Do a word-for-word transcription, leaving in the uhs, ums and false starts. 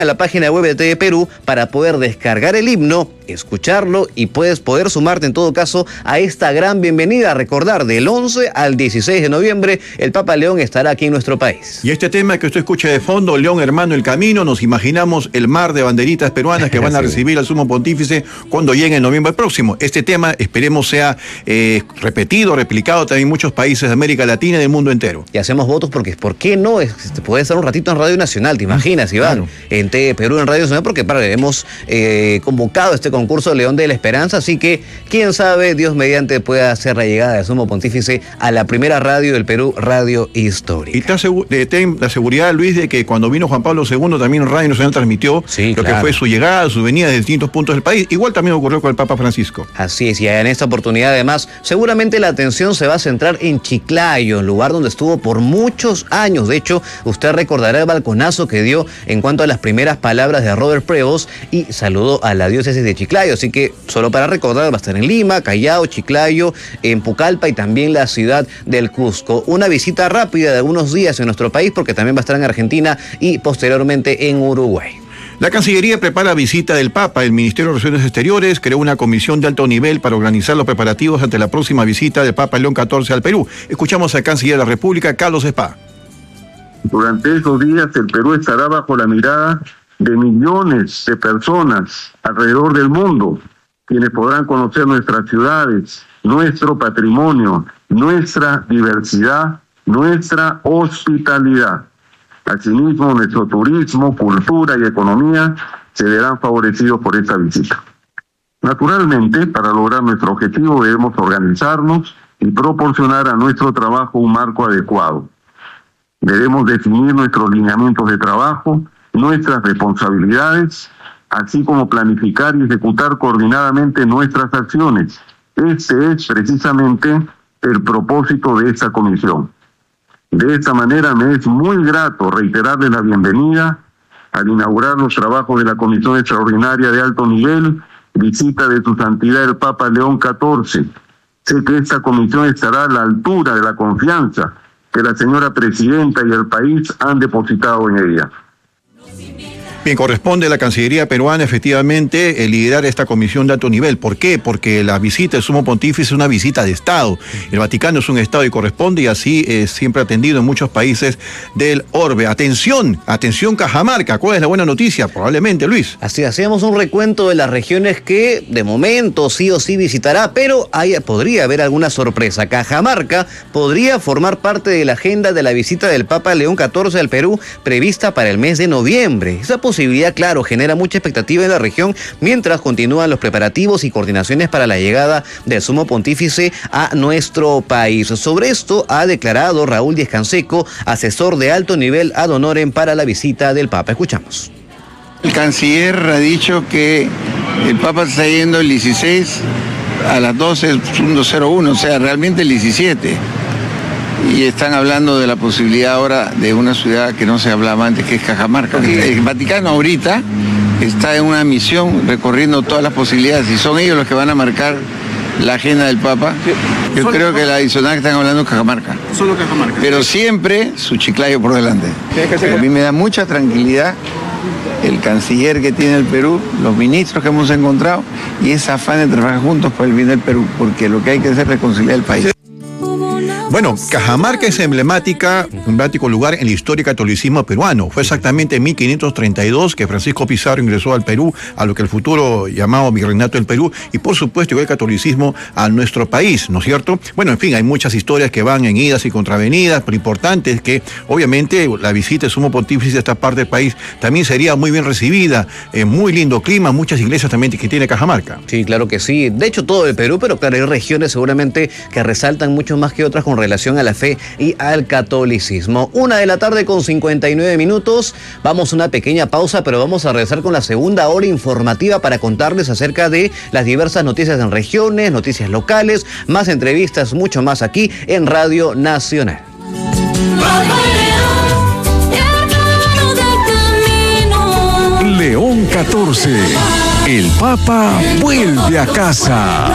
en la página web de T V Perú para poder descargar el himno, escucharlo y puedes poder sumarte en todo caso a esta gran bienvenida. Recordar, del once al dieciséis de noviembre el Papa León estará aquí en nuestro país. Y este tema que usted escucha de fondo, León Hermano el Camino, nos imaginamos el mar de banderitas peruanas que van a recibir al Sumo Pontífice cuando llegue en noviembre próximo. Este tema esperemos sea eh, repetido, replicado también en muchos países de América Latina y del mundo entero. Y hacemos votos porque, ¿por qué no? Este, puede estar un ratito en Radio Nacional, ¿te imaginas, Iván? Claro. En T V Perú, en Radio Nacional, porque para, hemos eh, convocado este concurso León de la Esperanza, así que quién sabe, Dios mediante pueda hacer la llegada del Sumo Pontífice a la primera radio del Perú, Radio Histórica. Y te ten la seguridad, Luis, de que cuando vino Juan Pablo segundo también Radio Nacional transmitió sí, lo claro. que fue su llegada, su venida de distintos puntos del país. Igual también ocurrió con el Papa Francisco. Así es, y en esta oportunidad además seguramente la atención se va a centrar en Chiclayo, el lugar donde estuvo por muchos años. De hecho, usted recordará el balconazo que dio en cuanto a las primeras palabras de Robert Prevost y saludó a la diócesis de Chiclayo. Así que solo para recordar, va a estar en Lima, Callao, Chiclayo, en Pucallpa y también la ciudad del Cusco. Una visita rápida de algunos días en nuestro país porque también va a estar en Argentina y posteriormente en Uruguay. La Cancillería prepara visita del Papa. El Ministerio de Relaciones Exteriores creó una comisión de alto nivel para organizar los preparativos ante la próxima visita del Papa León catorce al Perú. Escuchamos al Canciller de la República, Carlos Spa. Durante esos días el Perú estará bajo la mirada de millones de personas alrededor del mundo, quienes podrán conocer nuestras ciudades, nuestro patrimonio, nuestra diversidad, nuestra hospitalidad. Asimismo, nuestro turismo, cultura y economía se verán favorecidos por esta visita. Naturalmente, para lograr nuestro objetivo debemos organizarnos y proporcionar a nuestro trabajo un marco adecuado. Debemos definir nuestros lineamientos de trabajo, nuestras responsabilidades, así como planificar y ejecutar coordinadamente nuestras acciones. Este es precisamente el propósito de esta comisión. De esta manera me es muy grato reiterarles la bienvenida al inaugurar los trabajos de la Comisión Extraordinaria de Alto Nivel, visita de su santidad el Papa León catorce. Sé que esta comisión estará a la altura de la confianza que la señora presidenta y el país han depositado en ella. Bien, corresponde a la Cancillería peruana efectivamente el liderar esta comisión de alto nivel. ¿Por qué? Porque la visita del Sumo Pontífice es una visita de Estado. El Vaticano es un Estado y corresponde, y así es siempre atendido en muchos países del orbe. Atención, atención Cajamarca. ¿Cuál es la buena noticia? Probablemente, Luis. Así, hacíamos un recuento de las regiones que de momento sí o sí visitará, pero hay, podría haber alguna sorpresa. Cajamarca podría formar parte de la agenda de la visita del Papa León catorce al Perú prevista para el mes de noviembre. Esa posibilidad, claro, genera mucha expectativa en la región mientras continúan los preparativos y coordinaciones para la llegada del Sumo Pontífice a nuestro país. Sobre esto ha declarado Raúl Díez Canseco, asesor de alto nivel ad honorem para la visita del Papa. Escuchamos. El canciller ha dicho que el Papa está yendo el dieciséis a las doce cero uno, o sea, realmente el diecisiete. Y están hablando de la posibilidad ahora de una ciudad que no se hablaba antes, que es Cajamarca. El Vaticano ahorita está en una misión recorriendo todas las posibilidades y son ellos los que van a marcar la agenda del Papa. Yo creo que la adicional que están hablando es Cajamarca. Solo Cajamarca. Pero siempre su Chiclayo por delante. A mí me da mucha tranquilidad el canciller que tiene el Perú, los ministros que hemos encontrado y ese afán de trabajar juntos por el bien del Perú, porque lo que hay que hacer es reconciliar el país. Bueno, Cajamarca es emblemática, emblemático lugar en la historia del catolicismo peruano. Fue exactamente en mil quinientos treinta y dos que Francisco Pizarro ingresó al Perú, a lo que el futuro llamado Virreinato del Perú, y por supuesto llegó el catolicismo a nuestro país, ¿no es cierto? Bueno, en fin, hay muchas historias que van en idas y contravenidas, pero importante es que obviamente la visita del Sumo Pontífice de esta parte del país también sería muy bien recibida, en muy lindo clima, muchas iglesias también que tiene Cajamarca. Sí, claro que sí, de hecho todo el Perú, pero claro, hay regiones seguramente que resaltan mucho más que otras con relación a la fe y al catolicismo. Una de la tarde con cincuenta y nueve minutos. Vamos a una pequeña pausa, pero vamos a regresar con la segunda hora informativa para contarles acerca de las diversas noticias en regiones, noticias locales, más entrevistas, mucho más aquí en Radio Nacional. León catorce. El Papa vuelve a casa.